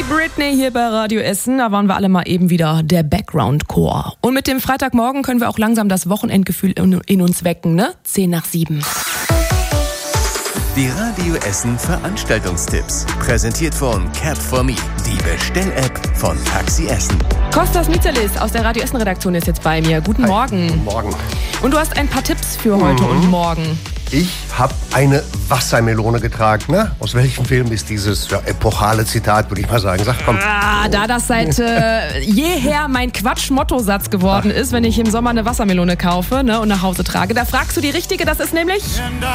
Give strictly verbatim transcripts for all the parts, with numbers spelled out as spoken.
Free Britney hier bei Radio Essen. Da waren wir alle mal eben wieder der Background-Chor. Und mit dem Freitagmorgen können wir auch langsam das Wochenendgefühl in uns wecken, ne? Zehn nach sieben. Die Radio Essen Veranstaltungstipps. Präsentiert von Cap for Me, die Bestell-App von Taxi Essen. Kostas Mitsalis aus der Radio Essen Redaktion ist jetzt bei mir. Guten Hi. Morgen. Guten Morgen. Und du hast ein paar Tipps für heute mhm. und morgen. Ich habe eine Wassermelone getragen. Na, aus welchem Film ist dieses ja, epochale Zitat, würde ich mal sagen? Sag, komm. Ah, da das seit äh, jeher mein Quatsch-Motto-Satz geworden ist, wenn ich im Sommer eine Wassermelone kaufe, ne, und nach Hause trage. Da fragst du die richtige, das ist nämlich...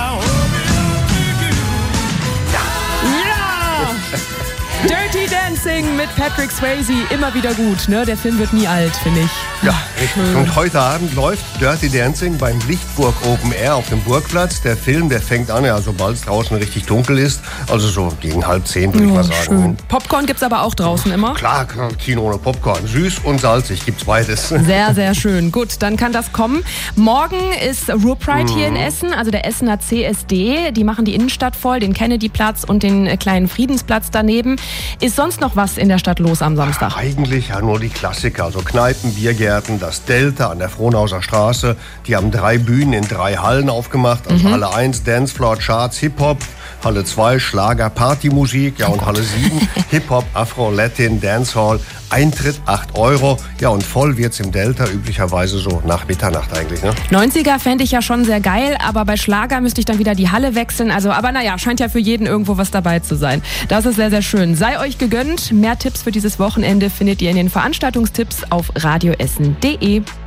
Dirty Dancing mit Patrick Swayze, immer wieder gut, ne? Der Film wird nie alt, finde ich. Ja, richtig. Und heute Abend läuft Dirty Dancing beim Lichtburg Open Air auf dem Burgplatz. Der Film, der fängt an, ja, sobald es draußen richtig dunkel ist. Also so gegen halb zehn, würde ich mal sagen. Schön. Popcorn gibt's aber auch draußen immer? Klar, Kino ohne Popcorn. Süß und salzig gibt's beides. Sehr, sehr schön. Gut, dann kann das kommen. Morgen ist Ruhr Pride mhm. hier in Essen, also der Essener C S D. Die machen die Innenstadt voll, den Kennedyplatz und den kleinen Friedensplatz daneben. Ist sonst noch was in der Stadt los am Samstag? Ach, eigentlich ja nur die Klassiker, also Kneipen, Biergärten, das Delta an der Frohnhauser Straße. Die haben drei Bühnen in drei Hallen aufgemacht. Also mhm. Halle eins, Dancefloor, Charts, Hip-Hop. Halle zwei, Schlager, Partymusik. Ja, und Halle sieben, Hip-Hop, Afro, Latin, Dancehall. Eintritt acht Euro. Ja, und voll wird's im Delta üblicherweise so nach Mitternacht eigentlich, ne? neunziger fände ich ja schon sehr geil, aber bei Schlager müsste ich dann wieder die Halle wechseln. Also, aber naja, scheint ja für jeden irgendwo was dabei zu sein. Das ist sehr, sehr schön. Sei euch gegönnt. Mehr Tipps für dieses Wochenende findet ihr in den Veranstaltungstipps auf radioessen punkt de.